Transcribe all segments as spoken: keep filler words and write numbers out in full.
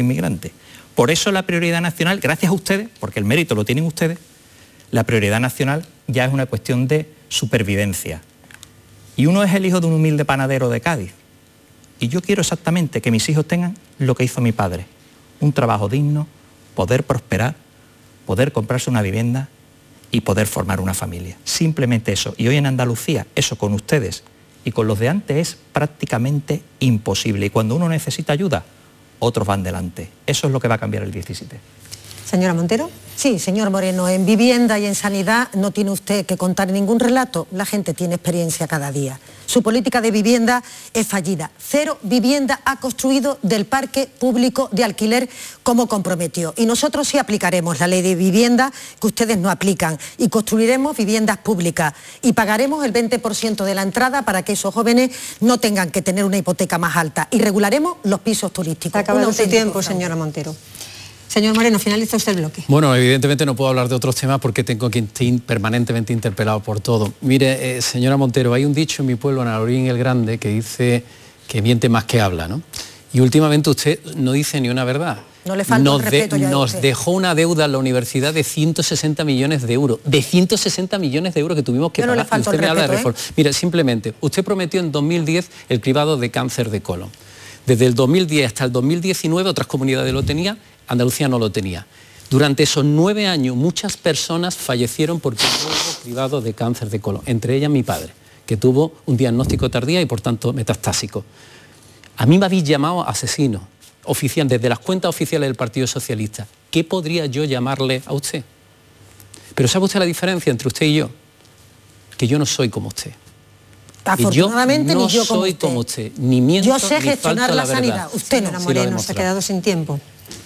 inmigrante. Por eso la prioridad nacional, gracias a ustedes, porque el mérito lo tienen ustedes, la prioridad nacional ya es una cuestión de supervivencia. Y uno es el hijo de un humilde panadero de Cádiz. Y yo quiero exactamente que mis hijos tengan lo que hizo mi padre. Un trabajo digno, poder prosperar, poder comprarse una vivienda y poder formar una familia. Simplemente eso. Y hoy en Andalucía, eso con ustedes y con los de antes es prácticamente imposible. Y cuando uno necesita ayuda, otros van delante. Eso es lo que va a cambiar el diecisiete. Señora Montero. Sí, señor Moreno, en vivienda y en sanidad no tiene usted que contar ningún relato. La gente tiene experiencia cada día. Su política de vivienda es fallida. Cero vivienda ha construido del parque público de alquiler como comprometió. Y nosotros sí aplicaremos la ley de vivienda que ustedes no aplican y construiremos viviendas públicas y pagaremos el veinte por ciento de la entrada para que esos jóvenes no tengan que tener una hipoteca más alta y regularemos los pisos turísticos. Ha acabado su tiempo, señora Montero. Señor Moreno, finaliza usted el bloque. Bueno, evidentemente no puedo hablar de otros temas porque tengo que estar permanentemente interpelado por todo. Mire, eh, señora Montero, hay un dicho en mi pueblo, en Alorín el Grande, que dice que miente más que habla, ¿no? Y últimamente usted no dice ni una verdad. No le falta nos el respeto de, ya Nos usted. dejó una deuda en la universidad de ciento sesenta millones de euros. De ciento sesenta millones de euros que tuvimos que Yo no pagar. le falto Usted el me habla de respeto, reforma. Mira, simplemente, usted prometió en dos mil diez el cribado de cáncer de colon. Desde el dos mil diez hasta el dos mil diecinueve otras comunidades lo tenían, Andalucía no lo tenía. Durante esos nueve años muchas personas fallecieron porque no hubo cribado de cáncer de colon, entre ellas mi padre, que tuvo un diagnóstico tardío y por tanto metastásico. A mí me habéis llamado asesino oficial desde las cuentas oficiales del Partido Socialista. ¿Qué podría yo llamarle a usted? Pero ¿sabe usted la diferencia entre usted y yo? Que yo no soy como usted. Afortunadamente yo no ni yo como soy usted. como usted, ni miento, Yo sé ni gestionar falto a la, la sanidad, verdad. usted no. Señora Sí, lo ha Moreno, se ha demostrado. quedado sin tiempo.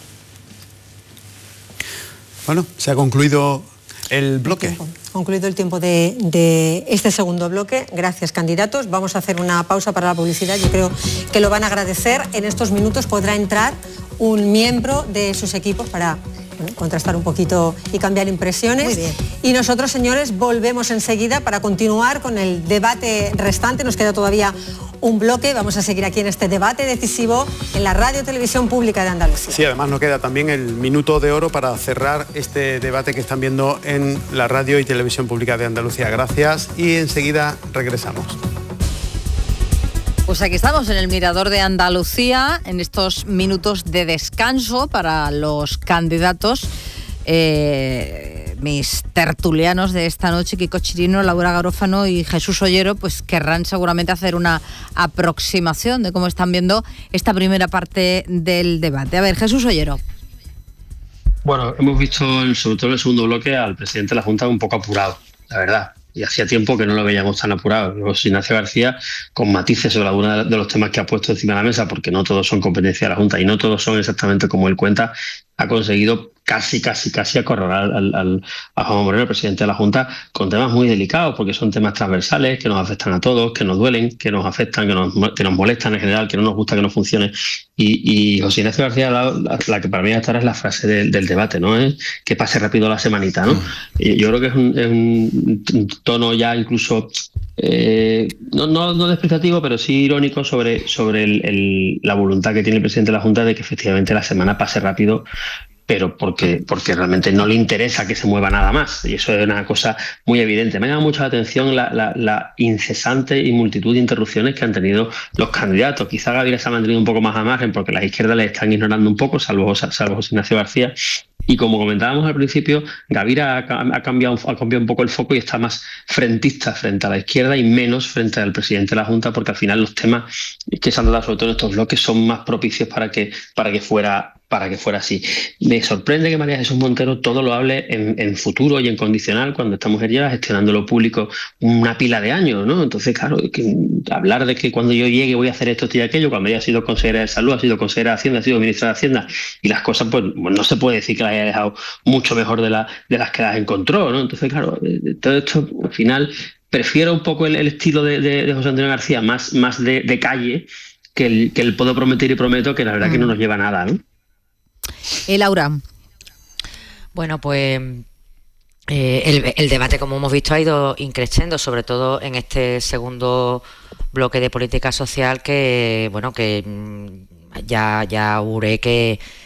Bueno, se ha concluido el bloque. Concluido el tiempo de, de este segundo bloque. Gracias, candidatos. Vamos a hacer una pausa para la publicidad. Yo creo que lo van a agradecer. En estos minutos podrá entrar un miembro de sus equipos para bueno, contrastar un poquito y cambiar impresiones. Muy bien. Y nosotros, señores, volvemos enseguida para continuar con el debate restante. Nos queda todavía un bloque. Vamos a seguir aquí en este debate decisivo en la Radio Televisión Pública de Andalucía. Sí, además nos queda también el minuto de oro para cerrar este debate que están viendo en la Radio y Televisión Pública de Andalucía. Gracias y enseguida regresamos. Pues aquí estamos en el Mirador de Andalucía, en estos minutos de descanso para los candidatos, eh, mis tertulianos de esta noche, Kiko Chirino, Laura Garófano y Jesús Ollero, pues querrán seguramente hacer una aproximación de cómo están viendo esta primera parte del debate. A ver, Jesús Ollero. Bueno, hemos visto, sobre todo en el segundo bloque, al presidente de la Junta un poco apurado, la verdad. Y hacía tiempo que no lo veíamos tan apurado. José Ignacio García, con matices sobre algunos de los temas que ha puesto encima de la mesa, porque no todos son competencia de la Junta y no todos son exactamente como él cuenta, ha conseguido casi, casi, casi acorralar al, al, a Juanma Moreno, el presidente de la Junta, con temas muy delicados, porque son temas transversales que nos afectan a todos, que nos duelen, que nos afectan, que nos, que nos molestan en general, que no nos gusta que no funcione. Y, y José Ignacio García, la, la, la que para mí hasta ahora es la frase del, del debate, ¿no? Es que pase rápido la semanita, ¿no? Y yo creo que es un, es un tono ya incluso eh, no, no, no despreciativo, pero sí irónico sobre, sobre el, el, la voluntad que tiene el presidente de la Junta de que efectivamente la semana pase rápido, pero porque, porque realmente no le interesa que se mueva nada más. Y eso es una cosa muy evidente. Me llama mucho la atención la, la, la incesante y multitud de interrupciones que han tenido los candidatos. Quizá Gaviria se ha mantenido un poco más a margen porque las izquierdas le están ignorando un poco, salvo, salvo José Ignacio García. Y como comentábamos al principio, Gaviria ha, ha, cambiado, ha cambiado un poco el foco y está más frentista frente a la izquierda y menos frente al presidente de la Junta, porque al final los temas que se han dado, sobre todo en estos bloques, son más propicios para que, para que fuera... para que fuera así. Me sorprende que María Jesús Montero todo lo hable en, en futuro y en condicional, cuando esta mujer lleva gestionando lo público una pila de años, ¿no? Entonces, claro, que hablar de que cuando yo llegue voy a hacer esto y aquello, cuando ella ha sido consejera de Salud, ha sido consejera de Hacienda, ha sido ministra de Hacienda, y las cosas, pues, pues no se puede decir que las haya dejado mucho mejor de, la, de las que las encontró, ¿no? Entonces, claro, todo esto, al final, prefiero un poco el, el estilo de, de, de José Antonio García, más, más de, de calle, que el, que el puedo prometer y prometo, que la verdad mm. que no nos lleva a nada, ¿no? Eh, Laura. Bueno, pues eh, el, el debate, como hemos visto, ha ido increciendo, sobre todo en este segundo bloque de política social que, bueno, que ya, ya auguré que,